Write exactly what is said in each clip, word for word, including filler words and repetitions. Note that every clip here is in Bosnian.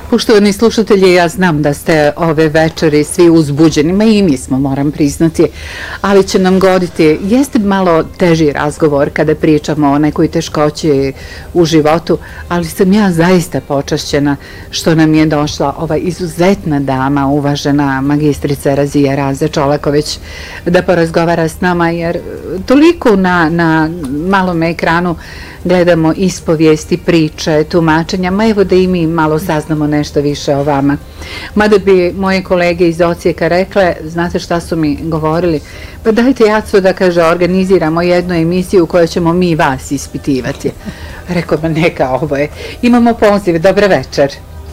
Poštovani slušatelji, ja znam da ste ove večeri svi uzbuđeni, ma i mi smo, moram priznati, ali će nam goditi, jeste malo teži razgovor kada pričamo o nekoj teškoći u životu, ali sam ja zaista počašćena što nam je došla ova izuzetna dama, uvažena magistrica Razija Raze Čolaković, da porazgovara s nama, jer toliko na, na malom ekranu gledamo ispovijesti, priče, tumačenja, ma evo da i mi malo saznamo nešto više o vama. Mada bi moje kolege iz Ocijeka rekle, znate šta su mi govorili, pa dajte Jaco da, kaže, organiziramo jednu emisiju u kojoj ćemo mi vas ispitivati. Rekao, ma neka, ovo je. Imamo poziv, dobra večer.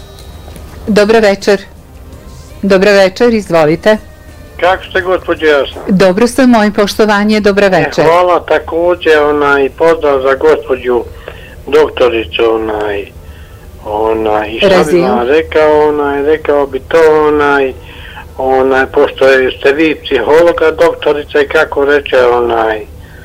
Dobra večer. Dobra večer, izvolite. Kako ste, gospođo Jasna? Dobro sam, moje poštovanje, dobra večer. Hvala također, onaj, pozdrav za gospođu doktoricu, onaj, onaj, i šta bi vam rekao, onaj, rekao bi to, onaj, onaj, pošto ste vi psihologa doktorica i kako reče, onaj,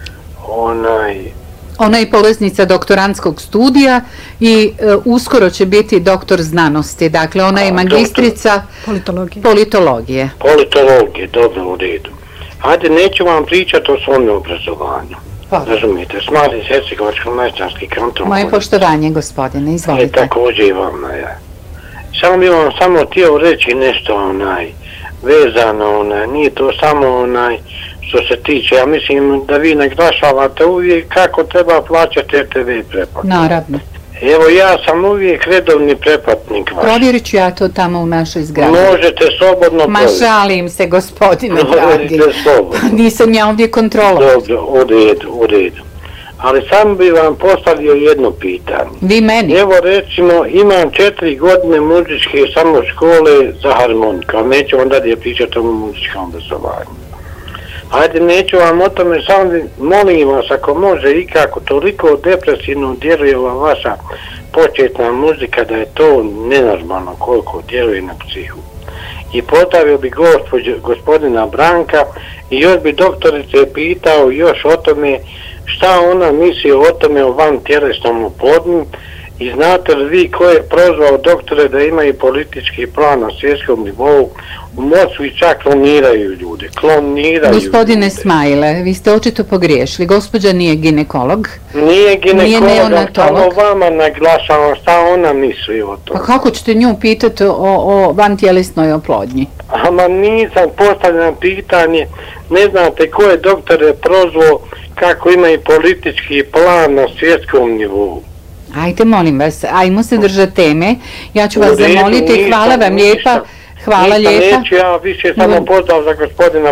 onaj, Ona je polaznica doktorantskog studija i e, uskoro će biti doktor znanosti. Dakle, ona je magistrica politologije. politologije. Politologije, dobro, u redu. Hajde, neću vam pričati o svom obrazovanju. Pa. Razumijete, Smarin Hercegovačko majstorski kanton. Moje poštovanje, gospodine, izvolite. E, također i vama, ja. Samo bi vam samo htio reći nešto, onaj, vezano, onaj, nije to samo, onaj, što se tiče, ja mislim da vi naglašavate uvijek kako treba plaćati R T V pretplatu. Naravno. Evo, ja sam uvijek redovni pretplatnik vaš. Provjerit ću ja to tamo u našoj zgradi. Možete slobodno provjeriti. Ma šalim se, gospodine dragi. Možete slobodno. Nisam ja ovdje kontrola. Dobro, u redu, u redu. Ali samo bi vam postavio jedno pitanje. Vi meni? Evo, recimo, imam četiri godine muzičke samo škole za harmoniku, a neću vam dalje pričati o muzičkom obrazovanju. Ajde, neću vam o tome, samo molim vas, ako može ikako, toliko depresivno djeluje ova vaša početna muzika da je to nenormalno koliko djeluje na psihu. I postavio bi gospođu, gospodina Branka i još bi doktorice pitao još o tome šta ona misli o tome o van tjelesnom oplodnju. I znate li vi ko je prozvao doktore da imaju politički plan na svjetskom nivou, u mocu i čak kloniraju ljude, kloniraju Gospodine ljude. Smajle, vi ste očito pogriješili, gospođa nije ginekolog. Nije ginekolog, nije samo vama naglašavam šta ona misli o tome. Pa kako ćete nju pitati o, o vantjelesnoj oplodnji? Ama nisam postavljeno pitanje, ne znate ko je doktore prozvao kako imaju politički plan na svjetskom nivou. Ajde, molim vas, ajmo se držati teme. Ja ću vas zamoliti. Hvala vam lijepa. Hvala lijepa. Neću ja više samo pozdrav za gospodina